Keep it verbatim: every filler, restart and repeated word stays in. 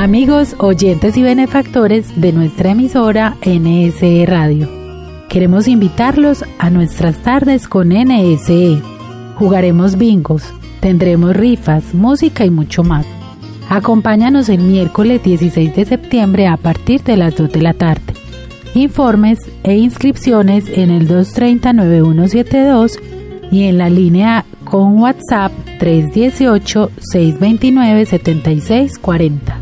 Amigos, oyentes y benefactores de nuestra emisora N S E Radio, queremos invitarlos a nuestras tardes con N S E. Jugaremos bingos, tendremos rifas, música y mucho más. Acompáñanos el miércoles dieciséis de septiembre a partir de las dos de la tarde. Informes e inscripciones en el dos tres cero, nueve uno siete dos y en la línea con WhatsApp tres uno ocho, seis dos nueve, siete seis cuatro cero.